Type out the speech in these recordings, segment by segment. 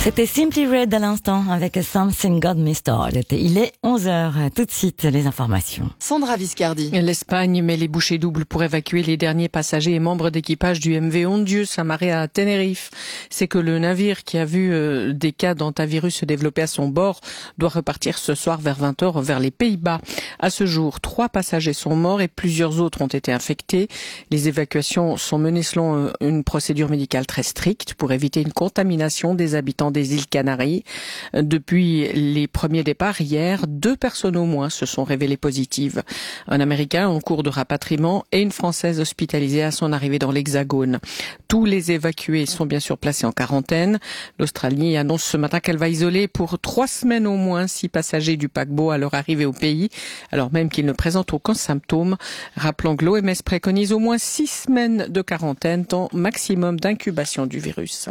C'était Simply Red à l'instant avec Something Got Me Started. Il est 11h. Tout de suite, les informations. Sandra Viscardi. L'Espagne met les bouchées doubles pour évacuer les derniers passagers et membres d'équipage du MV Ondius amarré à Tenerife. C'est que le navire qui a vu des cas d'hantavirus se développer à son bord doit repartir ce soir vers 20h vers les Pays-Bas. À ce jour, 3 passagers sont morts et plusieurs autres ont été infectés. Les évacuations sont menées selon une procédure médicale très stricte pour éviter une contamination des habitants des îles Canaries. Depuis les premiers départs hier, 2 personnes au moins se sont révélées positives. Un Américain en cours de rapatriement et une Française hospitalisée à son arrivée dans l'Hexagone. Tous les évacués sont bien sûr placés en quarantaine. L'Australie annonce ce matin qu'elle va isoler pour 3 semaines au moins 6 passagers du paquebot à leur arrivée au pays, alors même qu'ils ne présentent aucun symptôme. Rappelons que l'OMS préconise au moins 6 semaines de quarantaine, temps maximum d'incubation du virus.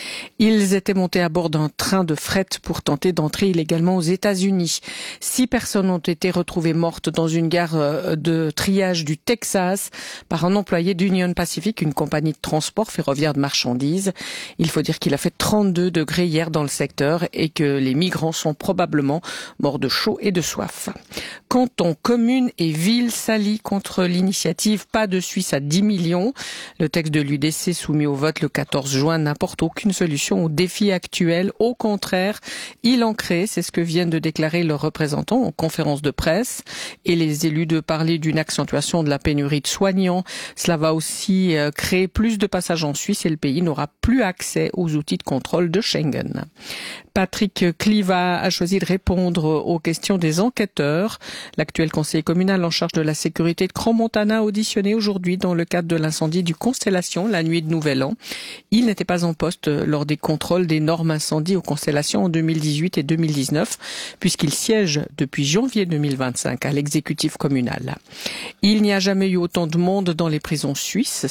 Ils étaient montés à bord d'un train de fret pour tenter d'entrer illégalement aux États-Unis. 6 personnes ont été retrouvées mortes dans une gare de triage du Texas par un employé d'Union Pacific, une compagnie de transport ferroviaire de marchandises. Il faut dire qu'il a fait 32 degrés hier dans le secteur et que les migrants sont probablement morts de chaud et de soif. Cantons, communes et villes s'allient contre l'initiative Pas de Suisse à 10 millions. Le texte de l'UDC soumis au vote le 14 juin n'apporte aucune solution aux défis actuels. Au contraire, il en crée, c'est ce que viennent de déclarer leurs représentants en conférence de presse. Et les élus de parler d'une accentuation de la pénurie de soignants. Cela va aussi créer plus de passages en Suisse et le pays n'aura plus accès aux outils de contrôle de Schengen. Patrick Cliva a choisi de répondre aux questions des enquêteurs. L'actuel conseiller communal en charge de la sécurité de Crans-Montana a auditionné aujourd'hui dans le cadre de l'incendie du Constellation la nuit de Nouvel An. Il n'était pas en poste lors des contrôles des normes incendies aux Constellations en 2018 et 2019, puisqu'il siège depuis janvier 2025 à l'exécutif communal. Il n'y a jamais eu autant de monde dans les prisons suisses,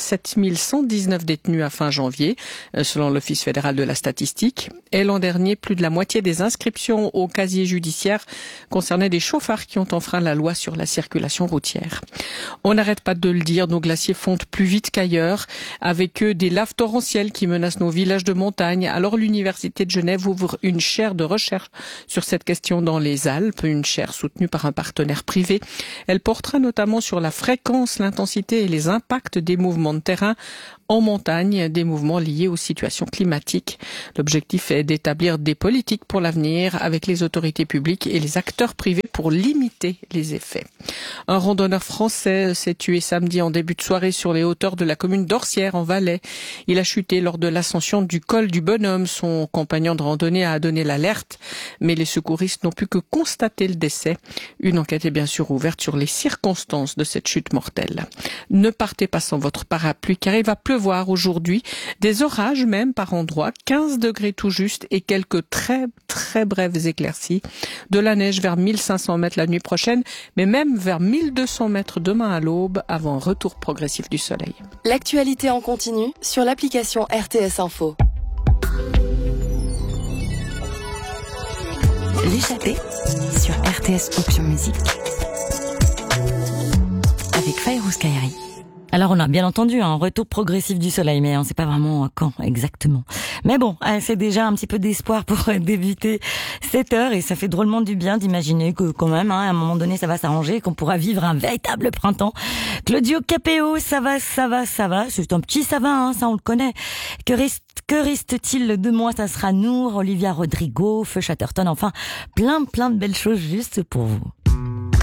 7119 détenus à fin janvier, selon l'Office fédéral de la statistique. Et l'an dernier, plus de la moitié des inscriptions au casier judiciaire concernaient des chauffards qui ont enfreint la loi sur la circulation routière. On n'arrête pas de le dire, nos glaciers fondent plus vite qu'ailleurs, avec eux des laves torrentielles qui menacent nos villages de montagne. Alors l'Université de Genève ouvre une chaire de recherche sur cette question dans les Alpes, une chaire soutenue par un partenaire privé. Elle portera notamment sur la fréquence, l'intensité et les impacts des mouvements de terrain en montagne, des mouvements liés aux situations climatiques. L'objectif est d'établir des politiques pour l'avenir avec les autorités publiques et les acteurs privés pour limiter les effets. Un randonneur français s'est tué samedi en début de soirée sur les hauteurs de la commune d'Orsières en Valais. Il a chuté lors de l'ascension du col du Bonhomme. Son compagnon de randonnée a donné l'alerte, mais les secouristes n'ont pu que constater le décès. Une enquête est bien sûr ouverte sur les circonstances de cette chute mortelle. Ne partez pas sans votre parapluie car il va pleuvoir aujourd'hui, des orages même par endroits, 15 degrés tout juste et quelques très brèves éclaircies. De la neige vers 1500 mètres la nuit prochaine, mais même vers 1200 mètres demain à l'aube avant un retour progressif du soleil. L'actualité en continu sur l'application RTS Info. L'échappée sur RTS Option Musique avec Fayrouz Kairi. Alors on a bien entendu un retour progressif du soleil, mais on ne sait pas vraiment quand exactement. Mais bon, c'est déjà un petit peu d'espoir pour débuter cette heure et ça fait drôlement du bien d'imaginer que quand même, à un moment donné, ça va s'arranger, qu'on pourra vivre un véritable printemps. Claudio Capéo, ça va. C'est un petit ça va, ça on le connaît. Que reste-t-il de moi? Ça sera Nour, Olivia Rodrigo, Feu Chatterton, enfin plein de belles choses juste pour vous.